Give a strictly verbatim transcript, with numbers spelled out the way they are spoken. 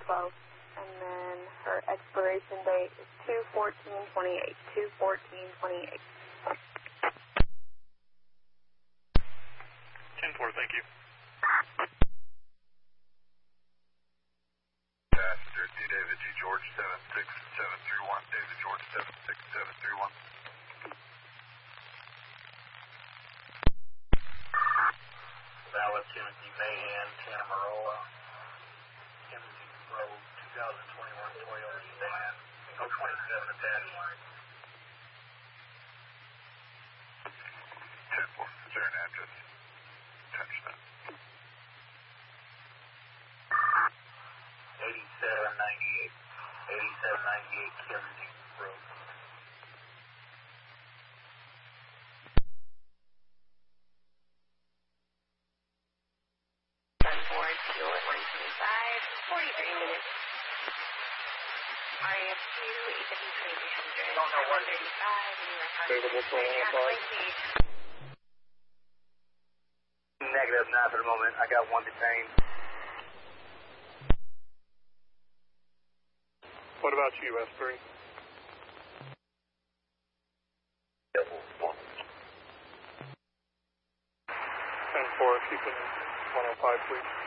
twelve. And then her expiration date is two fourteen twenty-eight. two fourteen twenty-eight. ten four, thank you. Passenger C David G George seven six seven three one. David George seven six seven three one. Valid Timothy Mahan, Tamaroa, Timothy Road, twenty twenty-one Toyota sedan, oh twenty-seven attached. ten four, is there an address? Touchdown. eighty-seven ninety-eight, eighty-seven ninety-eight Kennedy Road. forty-three minutes. R A F two, E W twenty-three hundred. Don't know what it is. Available for all Negative, not for the moment. I got one detained. What about you, S three? ten four, keep it one oh five, please.